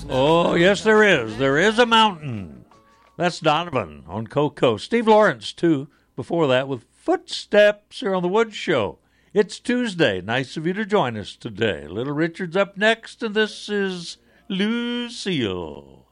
Oh, yes, there is. There is a mountain. That's Donovan on Coco. Steve Lawrence, too, before that with Footsteps here on The Wood Show. It's Tuesday. Nice of you to join us today. Little Richard's up next, and this is Lucille.